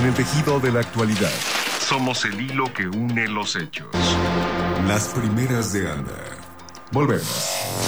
En el tejido de la actualidad. Somos el hilo que une los hechos. Las primeras de Anda. Volvemos.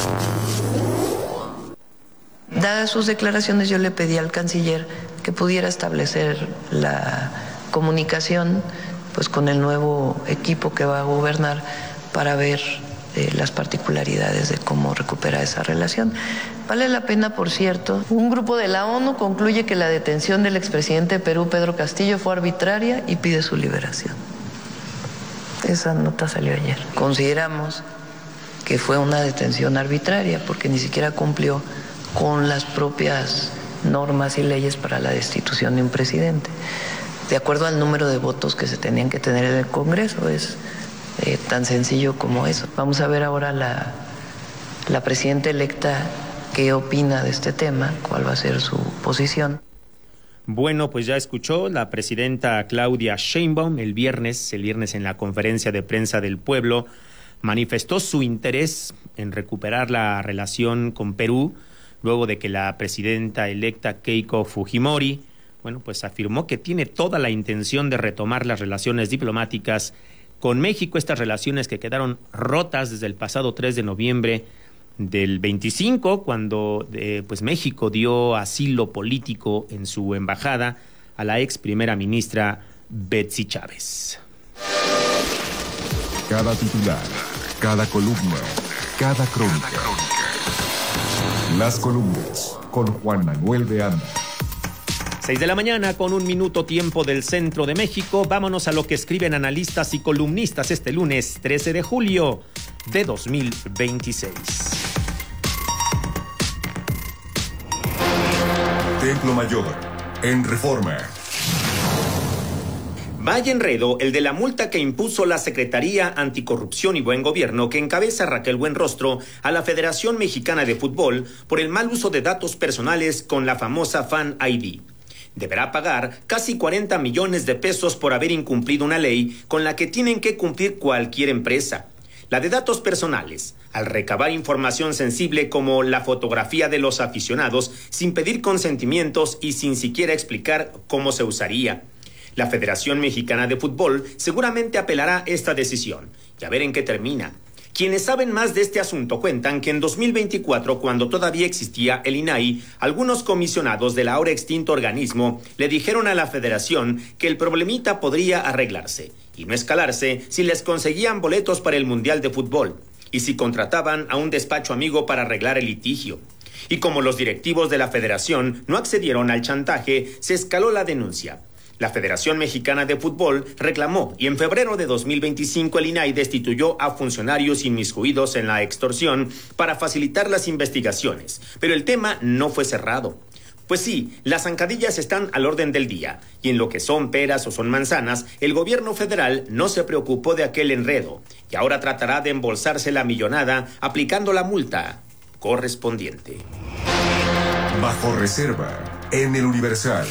Dadas sus declaraciones, yo le pedí al canciller que pudiera establecer la comunicación pues con el nuevo equipo que va a gobernar para ver las particularidades de cómo recuperar esa relación. Vale la pena, por cierto, un grupo de la ONU concluye que la detención del expresidente de Perú, Pedro Castillo, fue arbitraria y pide su liberación. Esa nota salió ayer. Consideramos que fue una detención arbitraria porque ni siquiera cumplió con las propias normas y leyes para la destitución de un presidente. De acuerdo al número de votos que se tenían que tener en el Congreso, es tan sencillo como eso. Vamos a ver ahora la presidenta electa qué opina de este tema, cuál va a ser su posición. Bueno, pues ya escuchó la presidenta Claudia Sheinbaum el viernes en la conferencia de prensa del pueblo, manifestó su interés en recuperar la relación con Perú, luego de que la presidenta electa Keiko Fujimori, pues afirmó que tiene toda la intención de retomar las relaciones diplomáticas con México, estas relaciones que quedaron rotas desde el pasado 3 de noviembre del 25, cuando México dio asilo político en su embajada a la ex primera ministra Betsy Chávez. Cada titular, cada columna, cada crónica. Las columnas con Juan Manuel de Anda. 6 de la mañana con 1 minuto tiempo del centro de México. Vámonos a lo que escriben analistas y columnistas este lunes 13 de julio de 2026. Templo Mayor, en Reforma. Vaya enredo el de la multa que impuso la Secretaría Anticorrupción y Buen Gobierno que encabeza Raquel Buenrostro a la Federación Mexicana de Fútbol por el mal uso de datos personales con la famosa Fan ID. Deberá pagar casi 40 millones de pesos por haber incumplido una ley con la que tienen que cumplir cualquier empresa. La de datos personales, al recabar información sensible como la fotografía de los aficionados sin pedir consentimientos y sin siquiera explicar cómo se usaría. La Federación Mexicana de Fútbol seguramente apelará esta decisión y a ver en qué termina. Quienes saben más de este asunto cuentan que en 2024, cuando todavía existía el INAI, algunos comisionados del ahora extinto organismo le dijeron a la federación que el problemita podría arreglarse y no escalarse si les conseguían boletos para el Mundial de Fútbol y si contrataban a un despacho amigo para arreglar el litigio. Y como los directivos de la federación no accedieron al chantaje, se escaló la denuncia. La Federación Mexicana de Fútbol reclamó y en febrero de 2025 el INAI destituyó a funcionarios inmiscuidos en la extorsión para facilitar las investigaciones, pero el tema no fue cerrado. Pues sí, las zancadillas están al orden del día, y en lo que son peras o son manzanas, el gobierno federal no se preocupó de aquel enredo, y ahora tratará de embolsarse la millonada aplicando la multa correspondiente. Bajo reserva, en el Universal.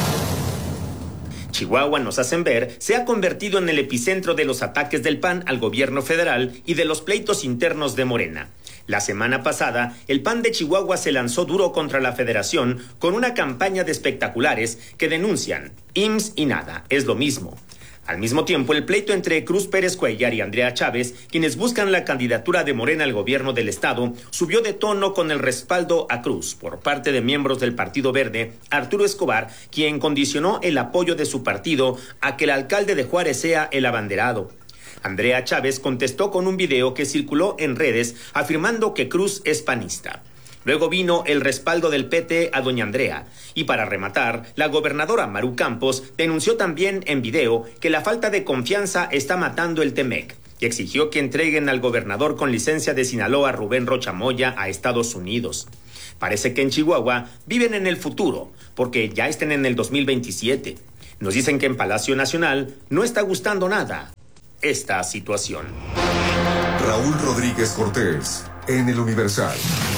Chihuahua, nos hacen ver, se ha convertido en el epicentro de los ataques del PAN al gobierno federal y de los pleitos internos de Morena. La semana pasada, el PAN de Chihuahua se lanzó duro contra la federación con una campaña de espectaculares que denuncian IMSS y nada, es lo mismo. Al mismo tiempo, el pleito entre Cruz Pérez Cuellar y Andrea Chávez, quienes buscan la candidatura de Morena al gobierno del estado, subió de tono con el respaldo a Cruz por parte de miembros del Partido Verde, Arturo Escobar, quien condicionó el apoyo de su partido a que el alcalde de Juárez sea el abanderado. Andrea Chávez contestó con un video que circuló en redes afirmando que Cruz es panista. Luego vino el respaldo del PT a doña Andrea. Y para rematar, la gobernadora Maru Campos denunció también en video que la falta de confianza está matando el Temec y exigió que entreguen al gobernador con licencia de Sinaloa, Rubén Rocha Moya, a Estados Unidos. Parece que en Chihuahua viven en el futuro, porque ya están en el 2027. Nos dicen que en Palacio Nacional no está gustando nada esta situación. Raúl Rodríguez Cortés, en el Universal.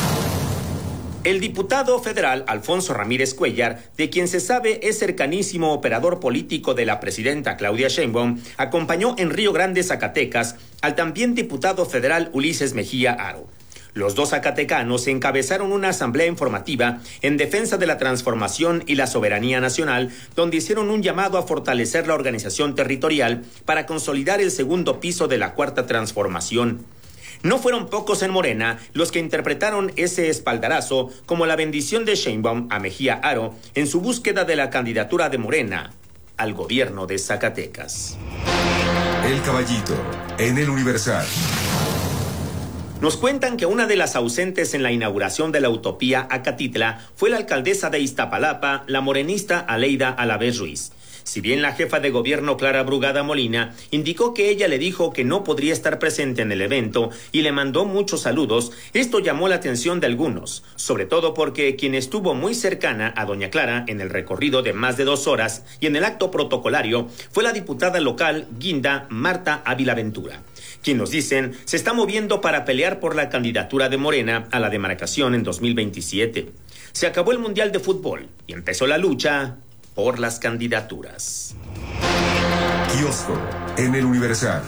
El diputado federal Alfonso Ramírez Cuellar, de quien se sabe es cercanísimo operador político de la presidenta Claudia Sheinbaum, acompañó en Río Grande, Zacatecas, al también diputado federal Ulises Mejía Aro. Los dos zacatecanos encabezaron una asamblea informativa en defensa de la transformación y la soberanía nacional, donde hicieron un llamado a fortalecer la organización territorial para consolidar el segundo piso de la Cuarta Transformación. No fueron pocos en Morena los que interpretaron ese espaldarazo como la bendición de Sheinbaum a Mejía Aro en su búsqueda de la candidatura de Morena al gobierno de Zacatecas. El Caballito, en El Universal. Nos cuentan que una de las ausentes en la inauguración de la Utopía Acatitla fue la alcaldesa de Iztapalapa, la morenista Aleida Alavés Ruiz. Si bien la jefa de gobierno Clara Brugada Molina indicó que ella le dijo que no podría estar presente en el evento y le mandó muchos saludos, esto llamó la atención de algunos, sobre todo porque quien estuvo muy cercana a doña Clara en el recorrido de más de 2 horas y en el acto protocolario fue la diputada local guinda Marta Ávila Ventura, quien nos dicen se está moviendo para pelear por la candidatura de Morena a la demarcación en 2027. Se acabó el Mundial de Fútbol y empezó la lucha por las candidaturas. Kiosco, en El Universal.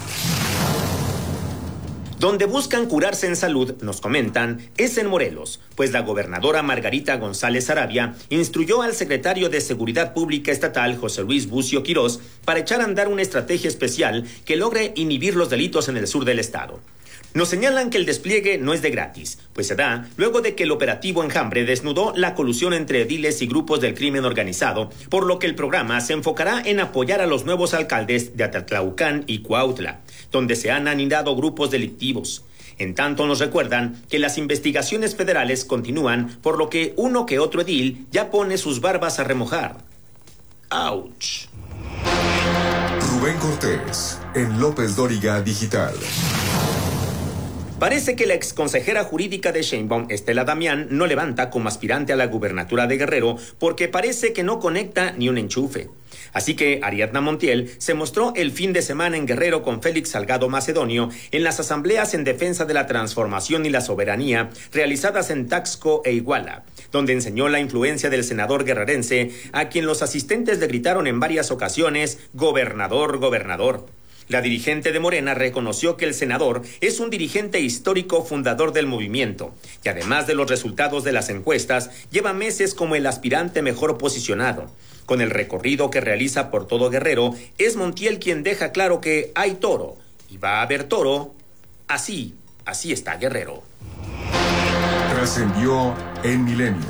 Donde buscan curarse en salud, nos comentan, es en Morelos, pues la gobernadora Margarita González Arabia instruyó al secretario de Seguridad Pública Estatal, José Luis Bucio Quirós, para echar a andar una estrategia especial que logre inhibir los delitos en el sur del estado. Nos señalan que el despliegue no es de gratis, pues se da luego de que el operativo Enjambre desnudó la colusión entre ediles y grupos del crimen organizado, por lo que el programa se enfocará en apoyar a los nuevos alcaldes de Atatlaucán y Cuautla, donde se han anidado grupos delictivos. En tanto nos recuerdan que las investigaciones federales continúan, por lo que uno que otro edil ya pone sus barbas a remojar. ¡Auch! Rubén Cortés, en López Dóriga Digital. Parece que la exconsejera jurídica de Sheinbaum, Estela Damián, no levanta como aspirante a la gubernatura de Guerrero porque parece que no conecta ni un enchufe. Así que Ariadna Montiel se mostró el fin de semana en Guerrero con Félix Salgado Macedonio en las asambleas en defensa de la transformación y la soberanía realizadas en Taxco e Iguala, donde enseñó la influencia del senador guerrerense, a quien los asistentes le gritaron en varias ocasiones, gobernador, gobernador. La dirigente de Morena reconoció que el senador es un dirigente histórico fundador del movimiento y además de los resultados de las encuestas, lleva meses como el aspirante mejor posicionado. Con el recorrido que realiza por todo Guerrero, es Montiel quien deja claro que hay toro y va a haber toro. Así está Guerrero. Trascendió en Milenio.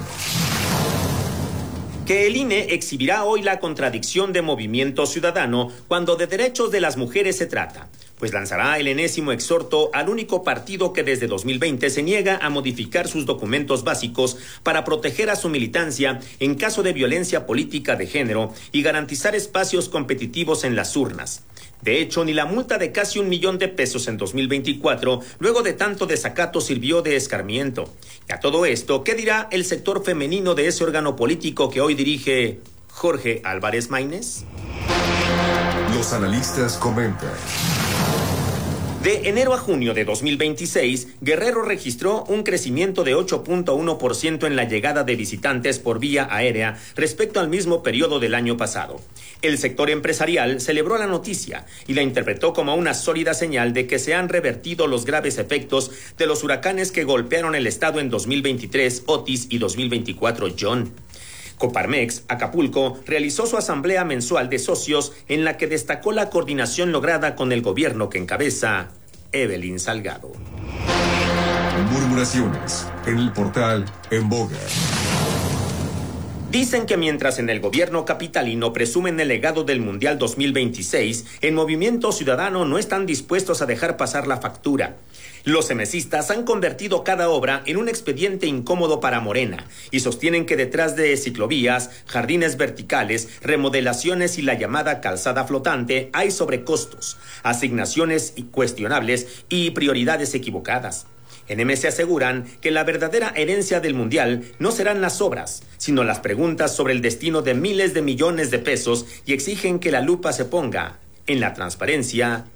Que el INE exhibirá hoy la contradicción de Movimiento Ciudadano cuando de derechos de las mujeres se trata, pues lanzará el enésimo exhorto al único partido que desde 2020 se niega a modificar sus documentos básicos para proteger a su militancia en caso de violencia política de género y garantizar espacios competitivos en las urnas. De hecho, ni la multa de casi $1 millón en 2024, luego de tanto desacato, sirvió de escarmiento. Y a todo esto, ¿qué dirá el sector femenino de ese órgano político que hoy dirige Jorge Álvarez Maínez? Los analistas comentan. De enero a junio de 2026, Guerrero registró un crecimiento de 8.1% en la llegada de visitantes por vía aérea respecto al mismo periodo del año pasado. El sector empresarial celebró la noticia y la interpretó como una sólida señal de que se han revertido los graves efectos de los huracanes que golpearon el estado en 2023, Otis, y 2024, John. Coparmex, Acapulco, realizó su asamblea mensual de socios en la que destacó la coordinación lograda con el gobierno que encabeza Evelyn Salgado. Murmuraciones en el portal En Boga. Dicen que mientras en el gobierno capitalino presumen el legado del Mundial 2026, en Movimiento Ciudadano no están dispuestos a dejar pasar la factura. Los emesistas han convertido cada obra en un expediente incómodo para Morena y sostienen que detrás de ciclovías, jardines verticales, remodelaciones y la llamada calzada flotante hay sobrecostos, asignaciones cuestionables y prioridades equivocadas. En MC aseguran que la verdadera herencia del Mundial no serán las obras, sino las preguntas sobre el destino de miles de millones de pesos y exigen que la lupa se ponga en la transparencia